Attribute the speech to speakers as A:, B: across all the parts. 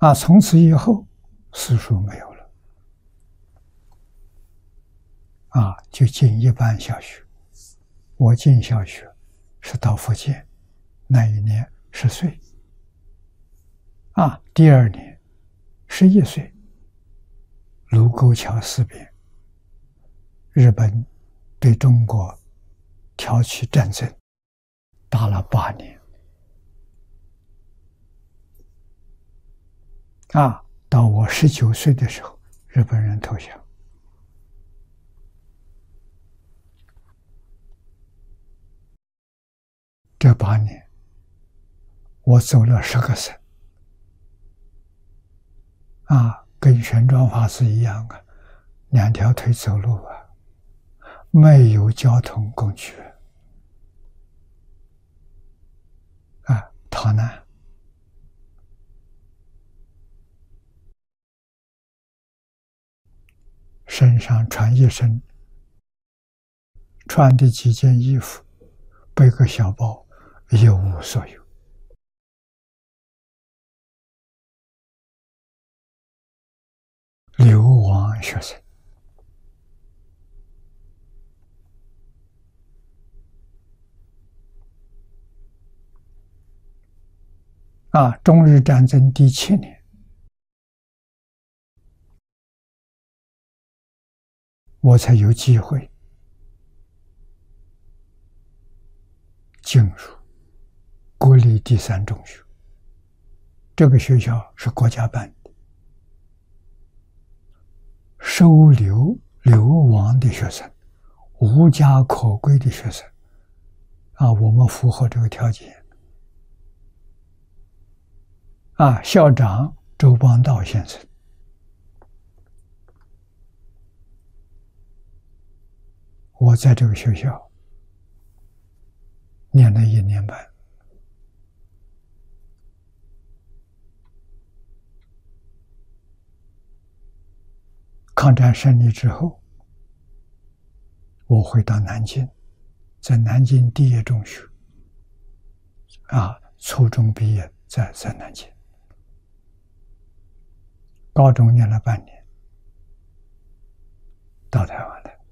A: 从此以后私塾没有了，就进一般小学。我进小学是到福建，那一年10岁，第二年11岁，卢沟桥事变，日本对中国挑起战争，打了8年，到我19岁的时候，日本人投降。这8年，我走了10个省，跟玄奘法师一样2条腿走路没有交通工具逃难。身上穿一身，穿的几件衣服，背个小包，一无所有。流亡学生中日战争第7年，我才有机会进入国立第3中学。这个学校是国家办的，收留流亡的学生，无家可归的学生我们符合这个条件。校长周邦道先生，我在这个学校念了1年半。抗战胜利之后，我回到南京，在南京第一中学初中毕业在南京，高中念了半年，到台湾来。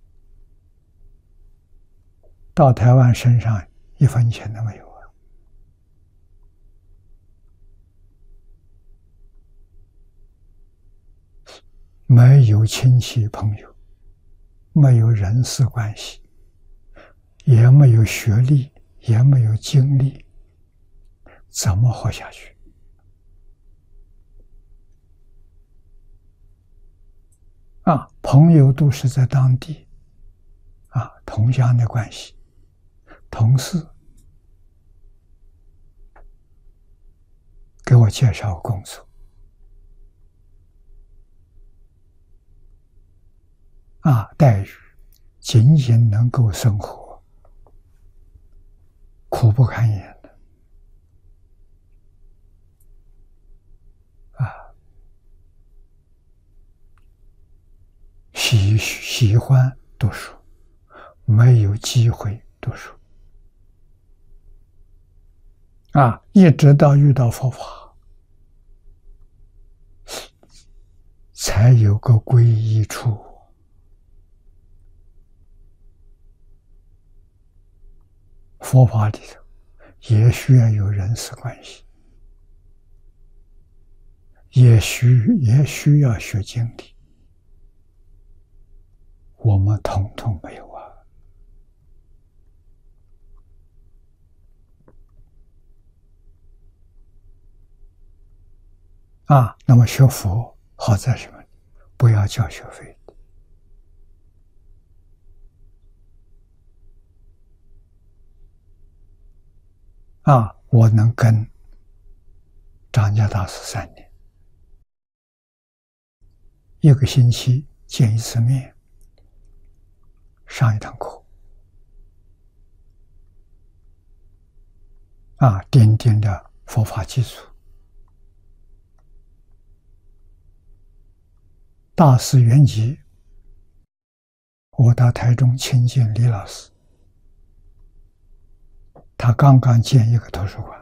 A: 到台湾身上1分钱都没有没有亲戚朋友，没有人事关系，也没有学历，也没有经历，怎么活下去？朋友都是在当地同乡的关系，同事给我介绍工作待遇仅仅能够生活，苦不堪言的喜欢读书，没有机会读书一直到遇到佛法，才有个皈依处。佛法里头也需要有人事关系，也需要学经理，我们统统没有那么学佛好在什么？不要交学费我能跟张家大师3年，1个星期见1次面，上1堂课奠定了佛法基础。大师圆寂，我到台中亲近李老师，他刚刚建一个图书馆，